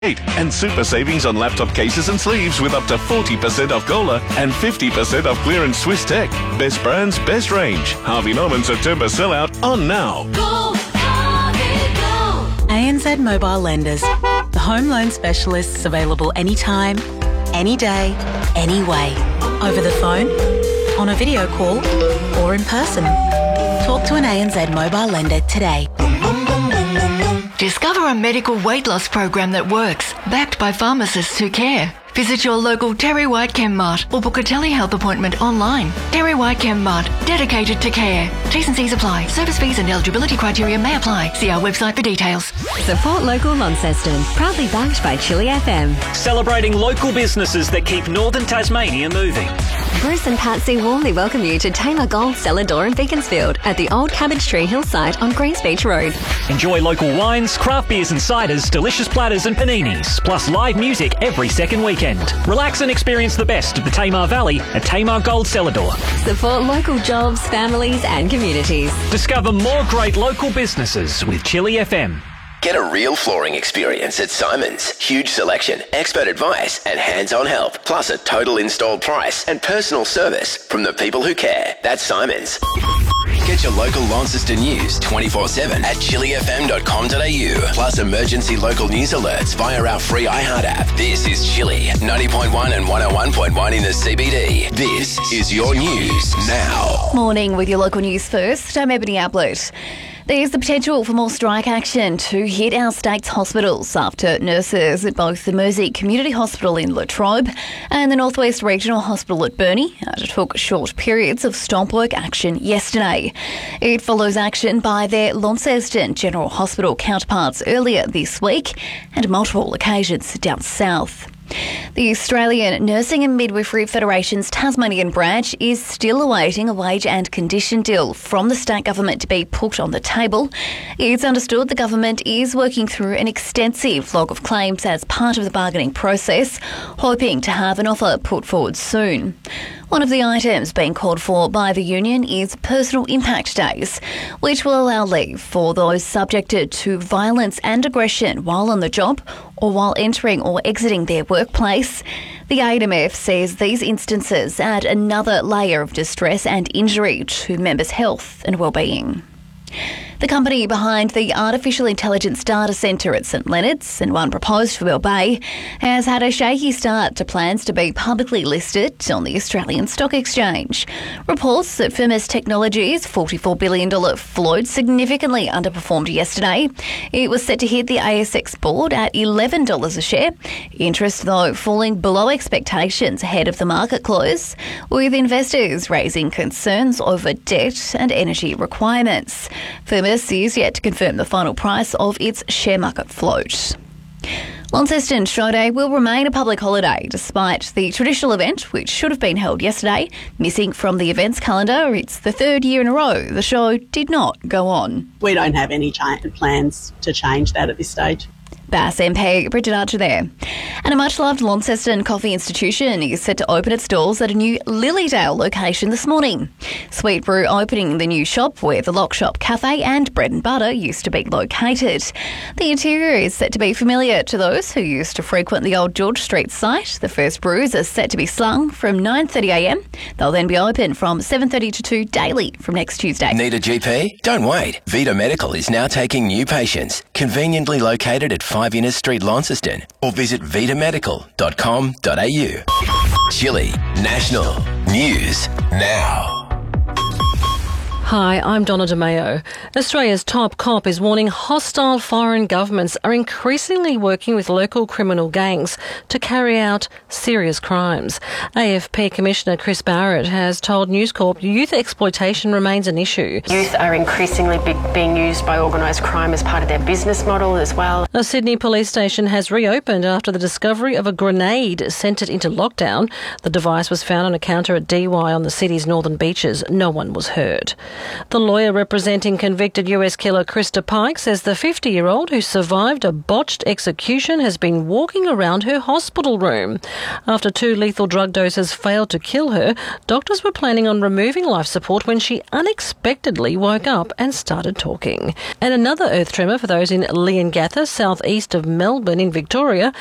And super savings on laptop cases and sleeves with up to 40% off Gola and 50% off clearance Swiss Tech. Best brands, best range. Harvey Norman September sellout on now. Go, Harvey, go! ANZ Mobile Lenders. The home loan specialists available anytime, any day, anyway. Over the phone, on a video call, or in person. Talk to an ANZ Mobile Lender today. Discover a medical weight loss program that works, backed by pharmacists who care. Visit your local Terry White Chemmart or book a telehealth appointment online. Terry White Chemmart, dedicated to care. T's and C's apply. Service fees and eligibility criteria may apply. See our website for details. Support local Launceston. Proudly backed by Chili FM. Celebrating local businesses that keep northern Tasmania moving. Bruce and Patsy warmly welcome you to Tamar Gold Cellar Door in Beaconsfield at the old Cabbage Tree Hill site on Greens Beach Road. Enjoy local wines, craft beers and ciders, delicious platters and paninis, plus live music every second weekend. Relax and experience the best of the Tamar Valley at Tamar Gold Cellar Door. Support local jobs, families and communities. Discover more great local businesses with Chili FM. Get a real flooring experience at Simon's. Huge selection, expert advice and hands-on help, plus a total install price and personal service from the people who care. That's Simon's. Get your local Launceston news 24/7 at chilifm.com.au. Plus emergency local news alerts via our free iHeart app. This is Chili, 90.1 and 101.1 in the CBD. This is your news now. Morning with your local news first. I'm Ebony Ablett. There's the potential for more strike action to hit our state's hospitals after nurses at both the Mersey Community Hospital in Latrobe and the Northwest Regional Hospital at Burnie took short periods of stop work action yesterday. It follows action by their Launceston General Hospital counterparts earlier this week and multiple occasions down south. The Australian Nursing and Midwifery Federation's Tasmanian branch is still awaiting a wage and condition deal from the state government to be put on the table. It's understood the government is working through an extensive log of claims as part of the bargaining process, hoping to have an offer put forward soon. One of the items being called for by the union is personal impact days, which will allow leave for those subjected to violence and aggression while on the job or while entering or exiting their workplace. The AMF says these instances add another layer of distress and injury to members' health and well-being. The company behind the Artificial Intelligence Data Centre at St Leonard's and one proposed for Bell Bay has had a shaky start to plans to be publicly listed on the Australian Stock Exchange. Reports that Firmus Technologies' $44 billion float significantly underperformed yesterday. It was set to hit the ASX board at $11 a share. Interest, though, falling below expectations ahead of the market close, with investors raising concerns over debt and energy requirements. Firmus is yet to confirm the final price of its share market float. Launceston Show Day will remain a public holiday despite the traditional event, which should have been held yesterday, missing from the events calendar. It's the third year in a row the show did not go on. We don't have any plans to change that at this stage. Bass MP Bridget Archer there. And a much-loved Launceston coffee institution is set to open its doors at a new Lilydale location this morning. Sweet Brew opening the new shop where the Lock Shop Cafe and Bread and Butter used to be located. The interior is set to be familiar to those who used to frequent the old George Street site. The first brews are set to be slung from 9:30am. They'll then be open from 7:30 to 2 daily from next Tuesday. Need a GP? Don't wait. Vita Medical is now taking new patients. Conveniently located at 5 Innes Street, Launceston, or visit vitamedical.com.au. Chili National News Now. Hi, I'm Donna DeMeo. Australia's top cop is warning hostile foreign governments are increasingly working with local criminal gangs to carry out serious crimes. AFP Commissioner Chris Barrett has told News Corp youth exploitation remains an issue. Youth are increasingly being used by organised crime as part of their business model as well. A Sydney police station has reopened after the discovery of a grenade sent it into lockdown. The device was found on a counter at DY on the city's northern beaches. No one was hurt. The lawyer representing convicted US killer Krista Pike says the 50-year-old who survived a botched execution has been walking around her hospital room. After 2 lethal drug doses failed to kill her, doctors were planning on removing life support when she unexpectedly woke up and started talking. And another earth tremor for those in Leongatha, southeast of Melbourne in Victoria.